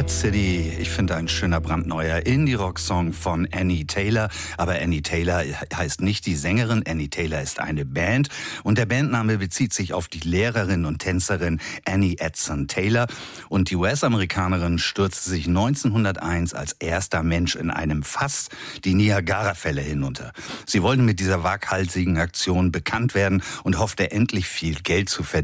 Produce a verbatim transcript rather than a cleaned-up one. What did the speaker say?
Mud City, ich finde ein schöner brandneuer Indie-Rock-Song von Annie Taylor. Aber Annie Taylor heißt nicht die Sängerin, Annie Taylor ist eine Band. Und der Bandname bezieht sich auf die Lehrerin und Tänzerin Annie Edson Taylor. Und die U S-Amerikanerin stürzte sich neunzehnhunderteins als erster Mensch in einem Fass die Niagara-Fälle hinunter. Sie wollte mit dieser waghalsigen Aktion bekannt werden und hoffte endlich viel Geld zu verdienen.